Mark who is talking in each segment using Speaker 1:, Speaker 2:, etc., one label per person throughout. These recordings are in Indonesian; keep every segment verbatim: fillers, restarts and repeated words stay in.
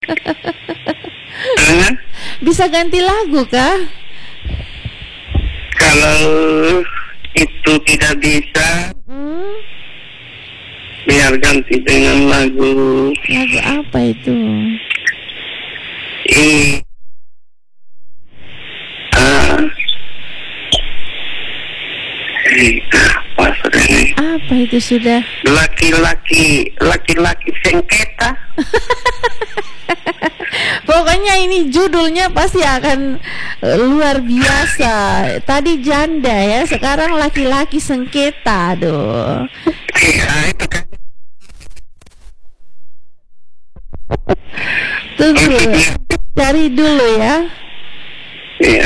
Speaker 1: Hah?
Speaker 2: Bisa ganti lagu kah?
Speaker 1: Kalau itu tidak bisa,
Speaker 2: Hmm?
Speaker 1: biar ganti dengan lagu
Speaker 2: Lagu apa itu?
Speaker 1: ini. Ah, eh, apa sudah ini?
Speaker 2: Apa itu sudah?
Speaker 1: Laki-laki, laki-laki sengketa.
Speaker 2: Pokoknya ini judulnya pasti akan eh, luar biasa. Tadi janda ya, sekarang laki-laki sengketa. Aduh.
Speaker 1: Iya, itu kan.
Speaker 2: Tunggu, cari dulu ya.
Speaker 1: Iya.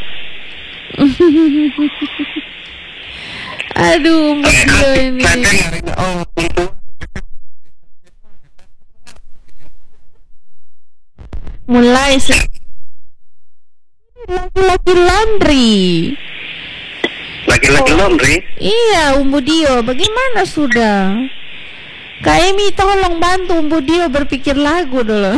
Speaker 2: Aduh, Mbak ini.
Speaker 1: Saya dengerin, oh, itu
Speaker 2: Mulai se- laki-laki laundry.
Speaker 1: laki-laki laundry.
Speaker 2: Iya, Umbu Dio, bagaimana sudah? Kak Emi tolong bantu Umbu Dio berpikir lagu dulu.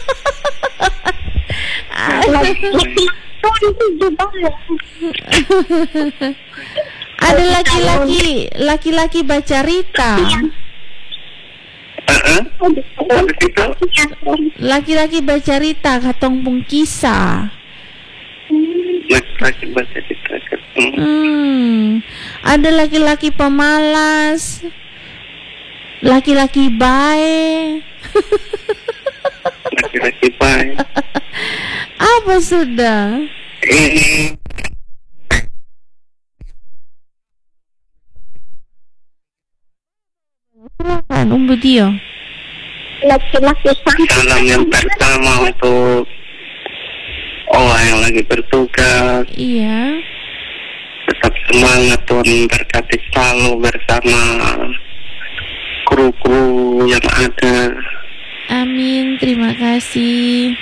Speaker 2: Ada laki-laki, laki-laki baca Rita.
Speaker 1: Heeh. Habis itu,
Speaker 2: Laki-laki baca Rita, katong pung kisah.
Speaker 1: laki-laki baca cerita. Hmm.
Speaker 2: Hmm. Ada laki-laki pemalas, laki-laki baik.
Speaker 1: Laki-laki baik.
Speaker 2: Apa sudah?
Speaker 1: Ini
Speaker 2: Kan Umbu Dio.
Speaker 3: Laki-laki
Speaker 1: salam yang pertama untuk orang yang lagi bertugas.
Speaker 2: Iya.
Speaker 1: Tetap semangat, Tuhan berkati selalu bersama kru-kru yang ada.
Speaker 2: Amin, terima kasih.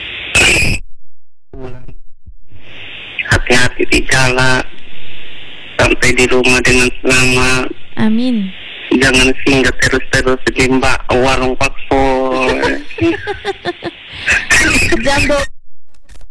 Speaker 1: Hati-hati di jalan, sampai di rumah dengan selamat.
Speaker 2: Amin.
Speaker 1: Jangan singgah terus-terus di mbak warung bakso.
Speaker 2: Jam dua